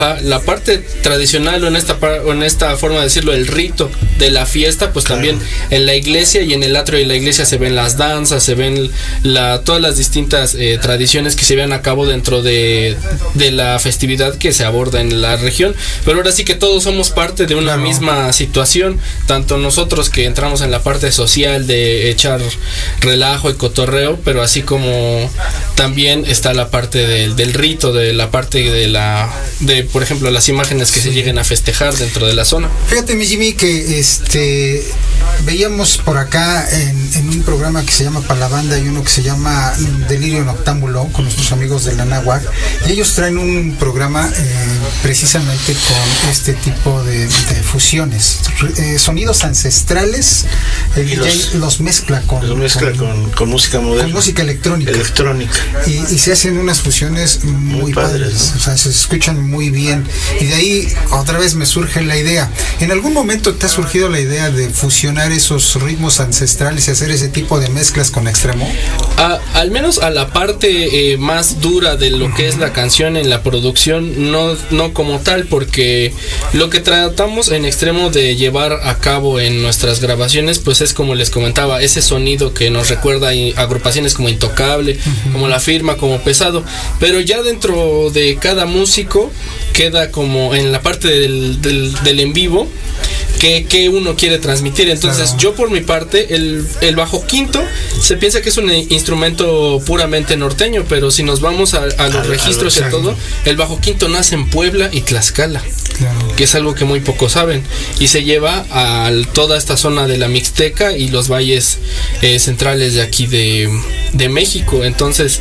La parte tradicional, o en esta forma de decirlo, el rito de la fiesta, pues también en la iglesia y en el atrio de la iglesia se ven las danzas, se ven todas las distintas tradiciones que se llevan a cabo dentro de la festividad que se aborda en la región. Pero ahora sí que todos somos parte de una misma situación, tanto nosotros que entramos en la parte social de echar relajo y cotorreo, pero así como también está la parte del rito, de la parte de por ejemplo, las imágenes que se lleguen a festejar dentro de la zona. Fíjate, mi Jimmy, que veíamos por acá en un programa que se llama Pa' la Banda y uno que se llama Delirio Noctámbulo con nuestros amigos de la Náhuac, y ellos traen un programa precisamente con este tipo de fusiones, sonidos ancestrales, el DJ los mezcla con música moderna, con música electrónica. Y se hacen unas fusiones muy padres, ¿no? O sea, se escuchan muy bien. Y de ahí otra vez me surge la idea. ¿En algún momento te ha surgido la idea de fusionar esos ritmos ancestrales y hacer ese tipo de mezclas con Extremo? Al menos a la parte más dura de lo que es la canción en la producción, no como tal, porque lo que tratamos en Extremo de llevar a cabo en nuestras grabaciones, pues es como les comentaba, ese sonido que nos recuerda a agrupaciones como Intocable, como La Firma, como Pesado, pero ya dentro de cada músico queda como en la parte del en vivo que uno quiere transmitir. Entonces yo por mi parte el bajo quinto se piensa que es un instrumento puramente norteño, pero si nos vamos a los registros y todo, el bajo quinto nace en Puebla y Tlaxcala, que es algo que muy pocos saben, y se lleva a toda esta zona de la Mixteca y los valles centrales de aquí de México. Entonces,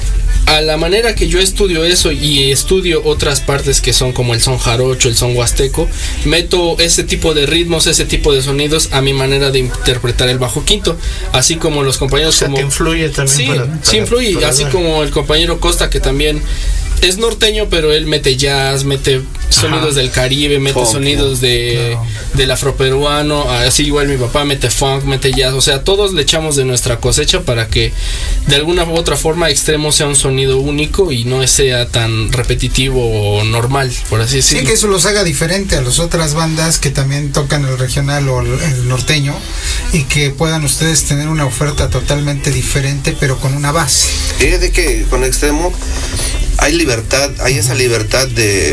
a la manera que yo estudio eso y estudio otras partes que son como el son jarocho, el son huasteco, meto ese tipo de ritmos, ese tipo de sonidos a mi manera de interpretar el bajo quinto, así como los compañeros, o sea, como que influye también. Sí, influye, así como el compañero Costa, que también es norteño, pero él mete jazz, mete sonidos del Caribe, mete funk, sonidos del afroperuano, así igual mi papá mete funk, mete jazz, o sea, todos le echamos de nuestra cosecha para que de alguna u otra forma Extremo sea un sonido único y no sea tan repetitivo o normal, por así decirlo. Sí, que eso los haga diferente a las otras bandas que también tocan el regional o el norteño, y que puedan ustedes tener una oferta totalmente diferente, pero con una base. De que con Extremo hay libertad, hay esa libertad de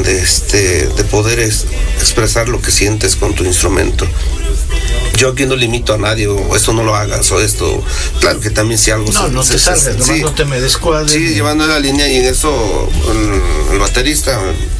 poder expresar lo que sientes con tu instrumento. Yo aquí no limito a nadie, o esto no lo hagas, o esto, claro que también si algo no te salgas, nomás no te me descuadres. Sí, llevando la línea, y en eso el baterista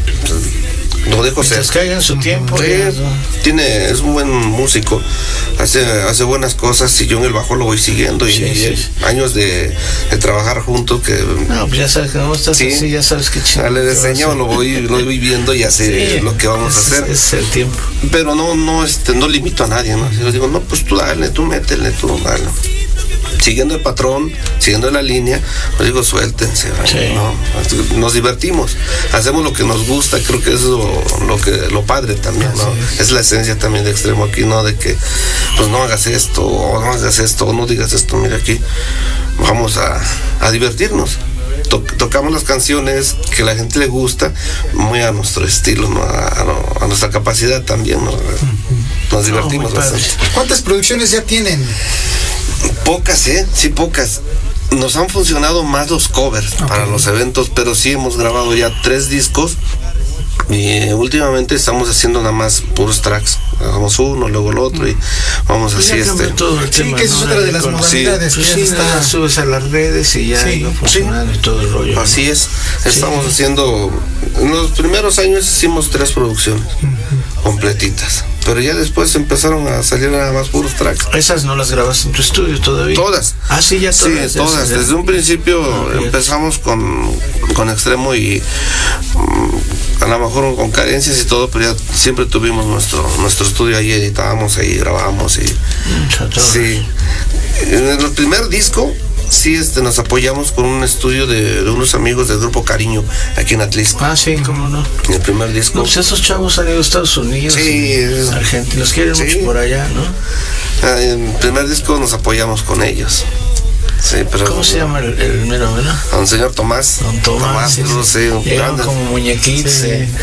lo dejo ser. Que caiga en su tiempo. Sí, es un buen músico, hace buenas cosas, y yo en el bajo lo voy siguiendo, y años de trabajar juntos que... No, pues ya sabes que no estás así, ya sabes que chido. Le enseño, lo voy viendo y hace lo que vamos a hacer. Es el tiempo. Pero no limito a nadie, ¿no? Yo digo, no, pues tú dale, tú métele, tú dale. Siguiendo el patrón, siguiendo la línea, pues digo, suéltense, ¿no? Nos divertimos, hacemos lo que nos gusta, creo que eso es lo padre también, ¿no? Es la esencia también de Extremo aquí, ¿no? De que, pues no hagas esto, o no hagas esto, o no digas esto, mira aquí, vamos a divertirnos. Tocamos las canciones que a la gente le gusta, muy a nuestro estilo, ¿no? A nuestra capacidad también, ¿no? Nos divertimos bastante. ¿Cuántas producciones ya tienen? Pocas, sí, pocas. Nos han funcionado más los covers para los eventos, pero sí hemos grabado ya 3 discos, y últimamente estamos haciendo nada más puros tracks. Hagamos uno, luego el otro, y vamos así todo el tema, que esa es otra de las modalidades. Subes a las redes y ya no funciona y todo el rollo. Así es, estamos haciendo, en los primeros años hicimos 3 producciones completitas, pero ya después empezaron a salir nada más puros tracks. ¿Esas no las grabas en tu estudio todavía? Todas. Sí, ya todas. Sí, todas. Desde un principio empezamos con Extremo, y a lo mejor con carencias y todo, pero ya siempre tuvimos nuestro estudio ahí, editábamos ahí, grabábamos, y sí. En el primer disco sí nos apoyamos con un estudio de unos amigos del grupo Cariño aquí en Atlisco. Sí, cómo no. En el primer disco. Pues esos chavos han ido a Estados Unidos, Argentina, los quieren mucho por allá, ¿no? En el primer disco nos apoyamos con ellos. Sí, pero ¿cómo se llama el mero? Don señor Tomás. Don Tomás, sí, llegaron como muñequitos.